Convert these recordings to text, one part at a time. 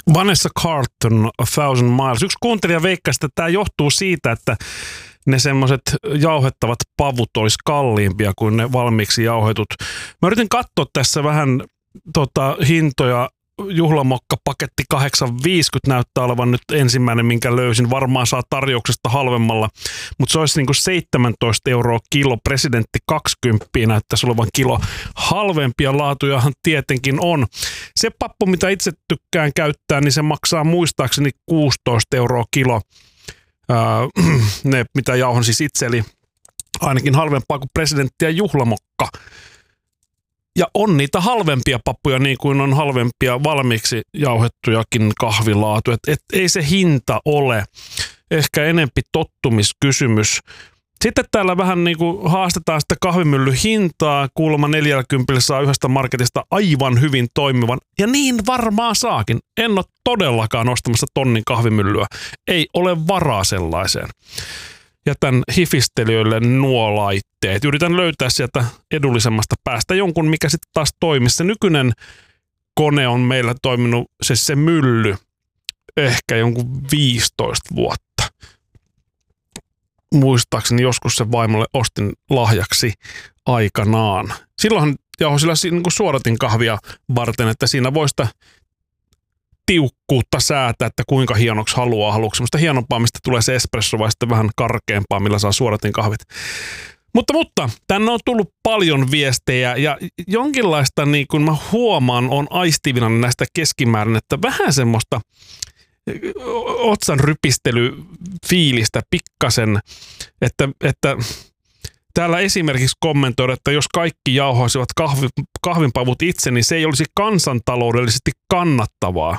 Vanessa Carlton, A Thousand Miles. Yksi kuuntelija veikkasi, että tämä johtuu siitä, että ne semmoiset jauhettavat pavut olisi kalliimpia kuin ne valmiiksi jauhetut. Mä yritin katsoa tässä vähän hintoja. Juhlamokka-paketti 850 näyttää olevan nyt ensimmäinen, minkä löysin. Varmaan saa tarjouksesta halvemmalla, mutta se olisi niin kuin 17 € kilo. Presidentti 20 näyttäisi olevan kilo. Halvempia laatujahan tietenkin on. Se pappu, mitä itse tykkään käyttää, niin se maksaa muistaakseni 16 € kilo. Ne, mitä jauhon siis itse, eli ainakin halvempaa kuin presidentti ja juhlamokka. Ja on niitä halvempia pappuja niin kuin on halvempia valmiiksi jauhettujakin kahvilaatuja. Et ei se hinta ole. Ehkä enempi tottumiskysymys. Sitten täällä vähän niin kuin haastetaan sitä kahvimyllyn hintaa. Kuulemma 40 saa yhdestä marketista aivan hyvin toimivan. Ja niin varmaan saakin. En ole todellakaan ostamassa tonnin kahvimyllyä. Ei ole varaa sellaiseen. Jätän hifistelijöille nuo laitteet. Yritän löytää sieltä edullisemmasta päästä jonkun, mikä sitten taas toimii. Se nykyinen kone on meillä toiminut, se mylly, ehkä jonkun 15 vuotta. Muistaakseni joskus se vaimolle ostin lahjaksi aikanaan. Silloinhan jauho sillä niin kuin suodatin kahvia varten, että siinä voi sitä tiukkuutta säätää, että kuinka hienoksi haluaa. Haluatko semmoista hienompaa, mistä tulee se espresso vai sitten vähän karkeampaa, millä saa suodatin kahvit. Mutta tänne on tullut paljon viestejä ja jonkinlaista, niin kuin mä huomaan, on aistivina näistä keskimäärin, että vähän semmoista otsan rypistelyfiilistä pikkasen, että täällä esimerkiksi kommentoida, että jos kaikki jauhoisivat kahvinpavut itse, niin se ei olisi kansantaloudellisesti kannattavaa.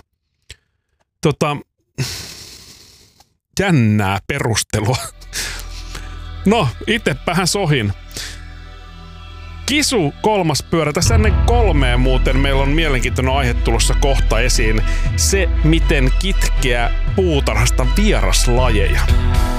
Jännää perustelua. Itsepähän sohin. Kisu 3. pyörä. Tässä ennen 3 muuten meillä on mielenkiintoinen aihe tulossa kohta esiin. Se, miten kitkeä puutarhasta vieraslajeja.